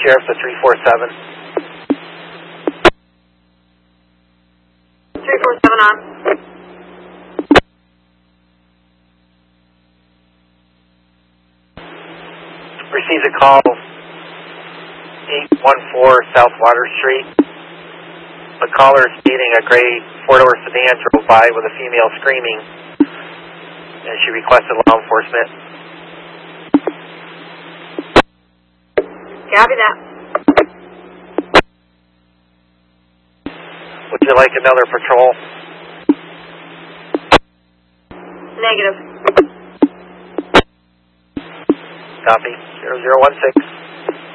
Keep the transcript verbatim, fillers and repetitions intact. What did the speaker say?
Sheriff to three four seven. three four seven on. Received a call, eight one four South Water Street. The caller is speeding a gray four-door sedan drove by with a female screaming, and she requested law enforcement. Copy that. Would you like another patrol? Negative. Copy. zero zero one six.